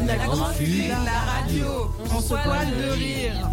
La grande fugue, la radio, on se poil de rire.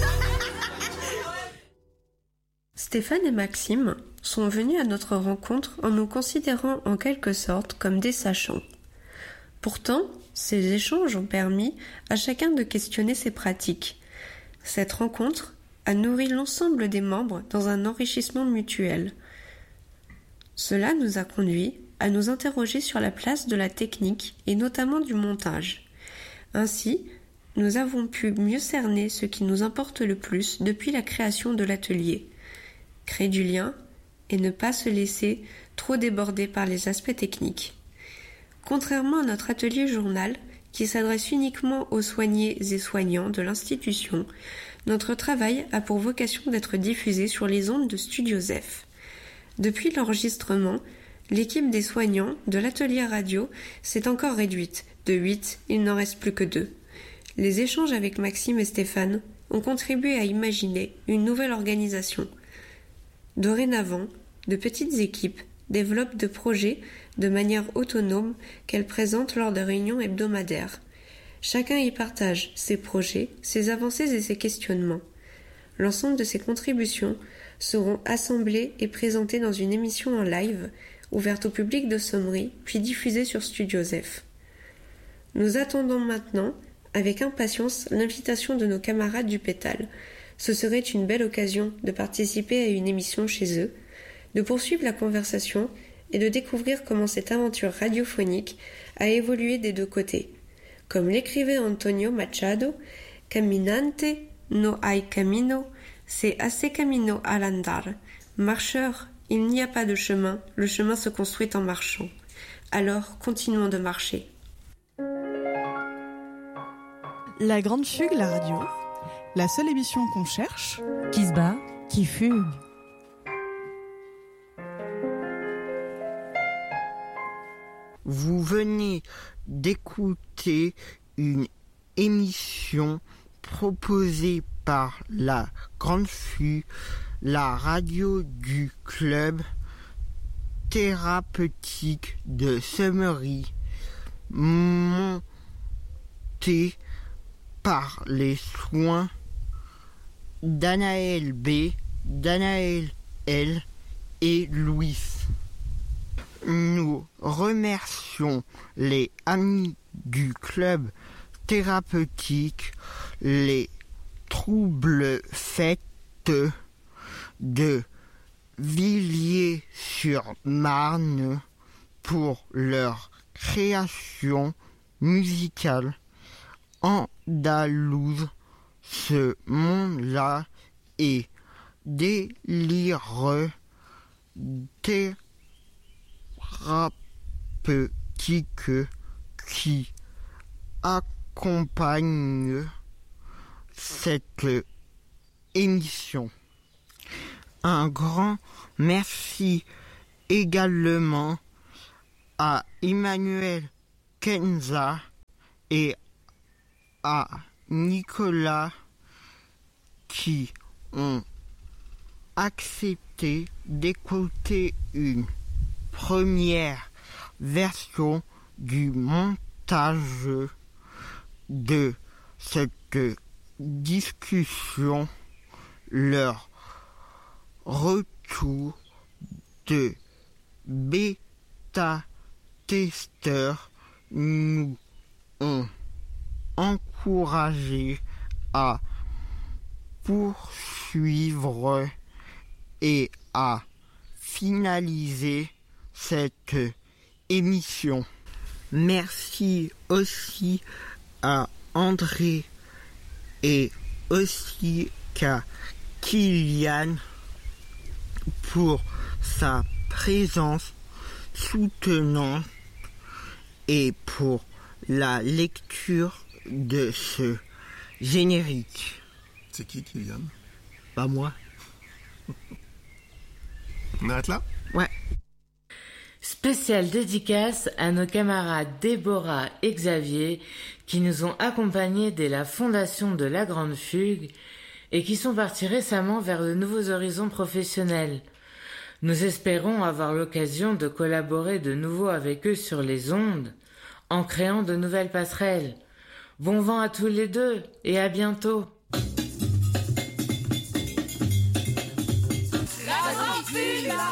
Stéphane et Maxime sont venus à notre rencontre en nous considérant en quelque sorte comme des sachants. Pourtant, ces échanges ont permis à chacun de questionner ses pratiques. Cette rencontre a nourri l'ensemble des membres dans un enrichissement mutuel. Cela nous a conduits à nous interroger sur la place de la technique et notamment du montage. Ainsi, nous avons pu mieux cerner ce qui nous importe le plus depuis la création de l'atelier. Créer du lien et ne pas se laisser trop déborder par les aspects techniques. Contrairement à notre atelier journal, qui s'adresse uniquement aux soignés et soignants de l'institution, notre travail a pour vocation d'être diffusé sur les ondes de Studio Zef. Depuis l'enregistrement, l'équipe des soignants de l'atelier radio s'est encore réduite. De 8, il n'en reste plus que 2. Les échanges avec Maxime et Stéphane ont contribué à imaginer une nouvelle organisation. Dorénavant, de petites équipes développent de projets de manière autonome qu'elles présentent lors de réunions hebdomadaires. Chacun y partage ses projets, ses avancées et ses questionnements. L'ensemble de ces contributions seront assemblées et présentées dans une émission en live, ouverte au public de Sommery, puis diffusée sur Studio Zef. Nous attendons maintenant, avec impatience, l'invitation de nos camarades du Pétale. Ce serait une belle occasion de participer à une émission chez eux, de poursuivre la conversation et de découvrir comment cette aventure radiophonique a évolué des deux côtés. Comme l'écrivait Antonio Machado, Caminante no hay camino, c'est assez camino al andar. Marcheur, il n'y a pas de chemin, le chemin se construit en marchant. Alors, continuons de marcher. La grande fugue, la radio, la seule émission qu'on cherche, qui se bat, qui fugue. Vous venez d'écouter une émission proposée par la Grande Fugue, la radio du club thérapeutique de Sommery, montée par les soins d'Anaël B, d'Anaël L et Louis. Nous remercions les amis du club thérapeutique, les Troubles Fêtes de Villiers-sur-Marne pour leur création musicale andalouse. Ce monde-là est délireux, thérapeutique qui accompagne cette émission. Un grand merci également à Emmanuel Kenza et à Nicolas qui ont accepté d'écouter une première version du montage de cette discussion. Leur retour de bêta-testeurs nous ont encouragés à poursuivre et à finaliser cette émission. Merci aussi à André et aussi qu'à Kylian pour sa présence soutenante et pour la lecture de ce générique. C'est qui Kylian? Pas moi. On arrête là? Ouais. Spéciale dédicace à nos camarades Déborah et Xavier qui nous ont accompagnés dès la fondation de la Grande Fugue et qui sont partis récemment vers de nouveaux horizons professionnels. Nous espérons avoir l'occasion de collaborer de nouveau avec eux sur les ondes en créant de nouvelles passerelles. Bon vent à tous les deux et à bientôt. La grande fugue, la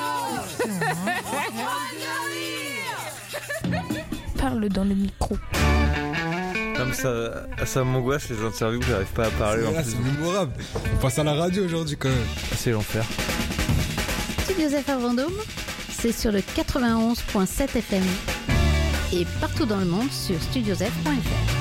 radio. Parle dans le micro. Comme ça m'angoisse les interviews, j'arrive pas à parler en plus. C'est mémorable. On passe à la radio aujourd'hui quand même. C'est l'enfer. Studio Zeph à Vendôme, c'est sur le 91.7 FM et partout dans le monde sur studiozeph.fr.